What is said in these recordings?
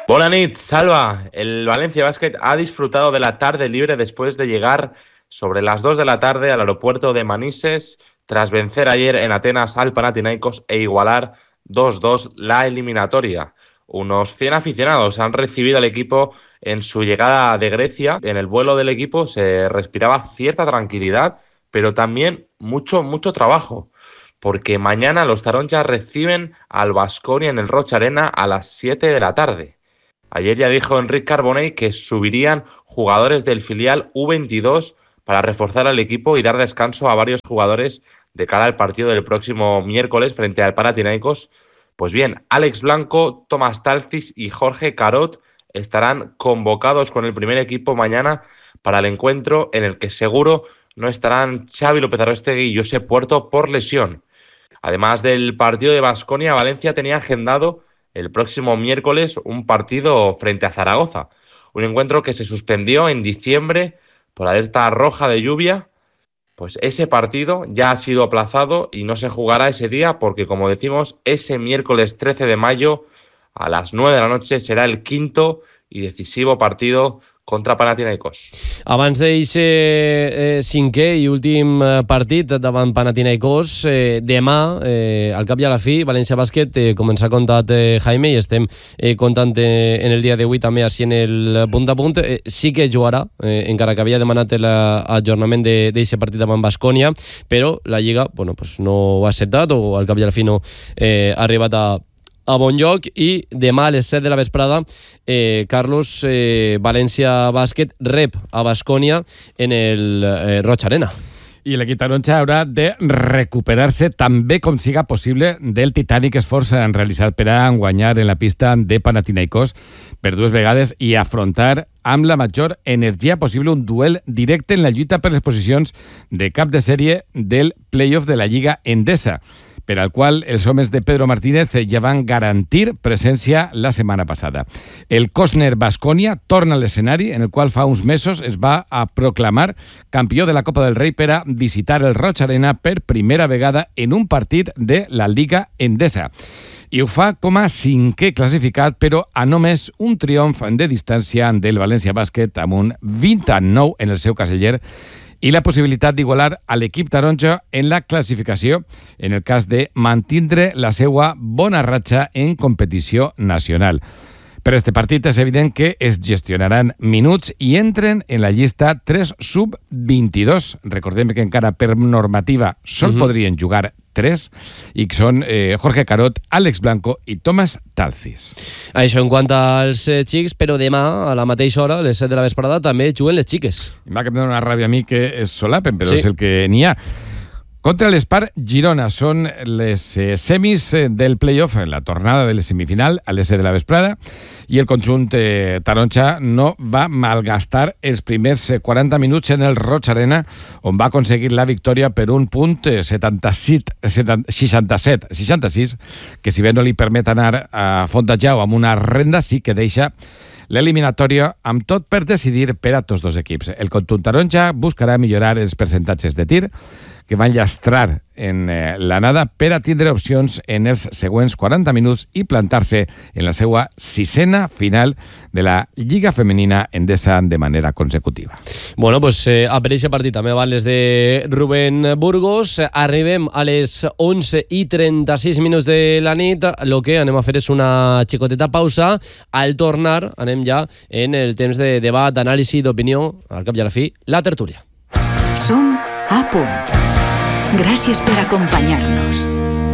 Bona nit, Salva. El Valencia Basket ha disfrutado de la tarde libre después de llegar sobre las 2 de la tarde al aeropuerto de Manises tras vencer ayer en Atenas al Panathinaikos e igualar 2-2 la eliminatoria. Unos 100 aficionados han recibido al equipo en su llegada de Grecia. En el vuelo del equipo se respiraba cierta tranquilidad, pero también mucho trabajo, porque mañana los Taronchas reciben al Baskonia en el Rocha Arena a las 7 de la tarde. Ayer ya dijo Enric Carbonell que subirían jugadores del filial U22 para reforzar al equipo y dar descanso a varios jugadores de cara al partido del próximo miércoles frente al Panathinaikos. Pues bien, Alex Blanco, Tomás Talcis y Jorge Carot estarán convocados con el primer equipo mañana para el encuentro, en el que seguro no estarán Xavi López Arostegui y Josep Puerto por lesión. Además del partido de Baskonia, Valencia tenía agendado el próximo miércoles un partido frente a Zaragoza, un encuentro que se suspendió en diciembre por alerta roja de lluvia. Pues ese partido ya ha sido aplazado y no se jugará ese día porque, como decimos, ese miércoles 13 de mayo a las 9 de la noche será el quinto y decisivo partido contra Panathinaikos. Abans d'eixe cinquè i últim partit davant Panathinaikos, demà, al cap i a la fi, València Bàsquet, com ens ha contat Jaime, i estem contant en el dia d'avui també així en el punt a punt, sí que jugarà, encara que havia demanat l'ajornament d'eixe partit davant Baskonia, però la Lliga no ho ha acceptat o al cap i a la fi no ha arribat a bon lloc, i demà a les 7 de la vesprada Carlos, València Bàsquet rep a Baskonia en el Roig Arena. I l'equip taronja haurà de recuperar-se també com siga possible del titànic esforç realitzat per a guanyar en la pista de Panathinaikos per dues vegades i afrontar amb la major energia possible un duel directe en la lluita per les posicions de cap de sèrie del play-off de la Lliga Endesa, per al qual els homes de Pedro Martínez ja van garantir presència la setmana passada. El Cosner Baskonia torna a l'escenari en el qual fa uns mesos es va a proclamar campió de la Copa del Rei per a visitar el Roig Arena per primera vegada en un partit de la Lliga Endesa. I ho fa com a cinquè classificat, però a només un triomf de distància del València Bàsquet amb un 29 en el seu caseller i la possibilitat d'igualar a l'equip taronja en la classificació en el cas de mantindre la seva bona ratxa en competició nacional. Per este partit és evident que es gestionaran minuts i entren en la llista 3 sub-22. Recordem que encara per normativa sol podrien jugar 3 i que són Jorge Carot, Àlex Blanco i Tomás Talcis. Això en quant als xics, però demà a la mateixa hora, a les 7 de la vesprada, també juguen les xiques. Va que em dona una ràbia a mi que es solapen, però sí, és el que n'hi ha. Contra l'Espar Girona són les semis del play-off, la tornada de la semifinal a les 7 de la vesprada, i el conjunt taronja no va malgastar els primers 40 minuts en el Roig Arena, on va aconseguir la victòria per un punt 67-66, que si bé no li permet anar a Fontajau amb una renda, sí que deixa l'eliminatòria amb tot per decidir per a tots dos equips. El conjunt taronja buscarà millorar els percentatges de tir, que van llastrar en l'anada per a tindre opcions en els següents 40 minuts i plantar-se en la seva sisena final de la Lliga Femenina Endesa de manera consecutiva. Bueno, pues a per aquest partit també van les de Rubén Burgos. Arribem a les 11:36 minuts de la nit. Lo que anem a fer és una xicoteta pausa. Al tornar anem ja en el temps de debat, d'anàlisi, d'opinió, al cap i a la fi, la tertúlia. Som a punt. Gràcies per acompañarnos.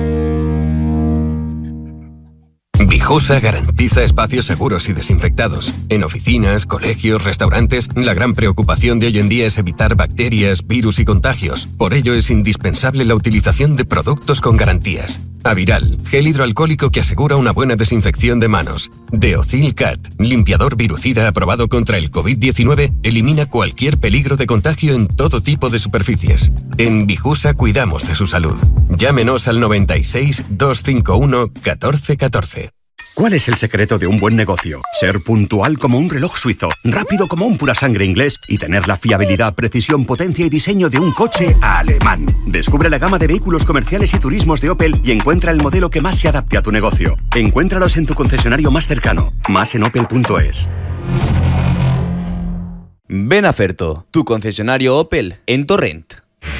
Vijosa garantiza espacios seguros y desinfectados. En oficinas, colegios, restaurantes, la gran preocupación de hoy en día es evitar bacterias, virus y contagios. Por ello es indispensable la utilización de productos con garantías. Aviral, gel hidroalcohólico que asegura una buena desinfección de manos. Deocil Cat, limpiador virucida aprobado contra el COVID-19, elimina cualquier peligro de contagio en todo tipo de superficies. En Vijusa cuidamos de su salud. Llámenos al 96 251 1414. ¿Cuál es el secreto de un buen negocio? Ser puntual como un reloj suizo, rápido como un pura sangre inglés y tener la fiabilidad, precisión, potencia y diseño de un coche alemán. Descubre la gama de vehículos comerciales y turismos de Opel y encuentra el modelo que más se adapte a tu negocio. Encuéntralos en tu concesionario más cercano. Más en opel.es. Ven a Ferto, tu concesionario Opel en Torrent.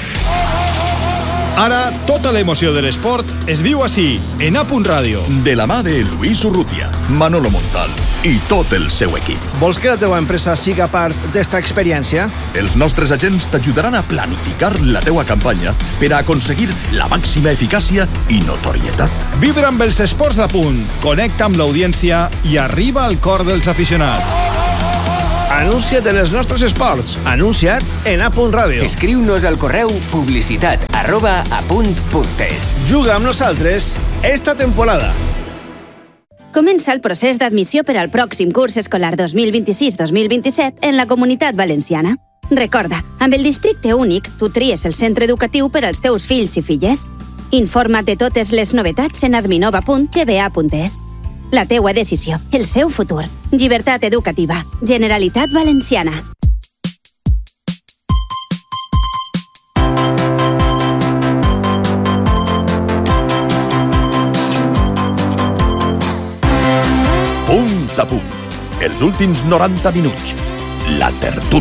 Ara, tota l'emoció de l'esport es viu així, en A. Ràdio. De la mà de Luis Urrutia, Manolo Montal i tot el seu equip. Vols que la teva empresa siga part d'esta experiència? Els nostres agents t'ajudaran a planificar la teua campanya per a aconseguir la màxima eficàcia i notorietat. Vibra amb els esports d'A. Connecta amb l'audiència i arriba al cor dels aficionats. Anuncia't en els nostres esports. Anuncia't en A. Ràdio. Escriu-nos al correu publicitat@apunt.es. Juga amb nosaltres esta temporada. Comença el procés d'admissió per al pròxim curs escolar 2026-2027 en la Comunitat Valenciana. Recorda, amb el districte únic, tu tries el centre educatiu per als teus fills i filles. Informa't de totes les novetats en adminova.gba.es. La teua decisió, el seu futur. Llibertat educativa. Generalitat Valenciana. Punt a punt. Els últims 90 minuts. La tertúlia.